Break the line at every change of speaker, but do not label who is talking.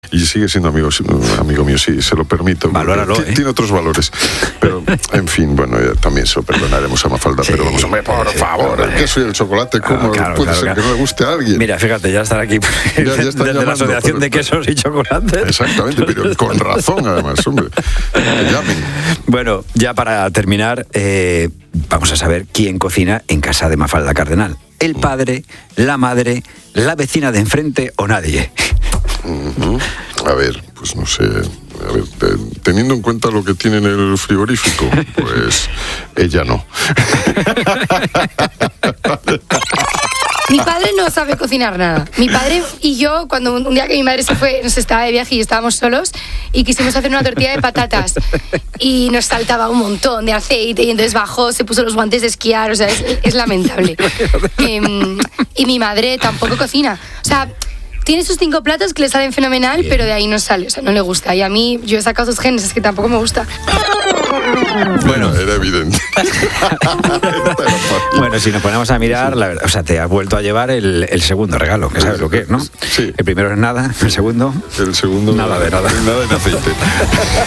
y sigue siendo amigo mío, sí, se lo permito.
Valóralo,
Tiene otros valores. Pero, en fin, bueno, también se lo perdonaremos a Mafalda, pero vamos, hombre, por favor, el queso y el chocolate, ¿cómo puede ser que no le guste a alguien?
Mira, fíjate, ya están aquí
ya están
desde la Asociación de Quesos y Chocolates.
Exactamente, pero con razón, además, hombre. Que llamen.
Bueno, ya para terminar, vamos a saber quién cocina en casa de Mafalda Cardenal. ¿El padre, la madre, la vecina de enfrente o nadie?
A ver, pues no sé. A ver, teniendo en cuenta lo que tiene en el frigorífico, pues ella no.
Mi padre no sabe cocinar nada. Mi padre y yo, cuando un día que mi madre se fue, nos estaba de viaje y estábamos solos y quisimos hacer una tortilla de patatas y nos saltaba un montón de aceite y entonces bajó, se puso los guantes de esquiar, o sea, es lamentable. Y mi madre tampoco cocina. O sea, tiene sus 5 platos que le salen fenomenal, pero de ahí no sale, o sea, no le gusta. Y a mí, yo he sacado sus genes, es que tampoco me gusta.
Bueno, era evidente.
Bueno, si nos ponemos a mirar, la verdad, o sea, te has vuelto a llevar el segundo regalo, que sabes lo que es, ¿no?
Sí.
El primero es nada, el segundo...
El segundo...
Nada de nada.
Nada de aceite.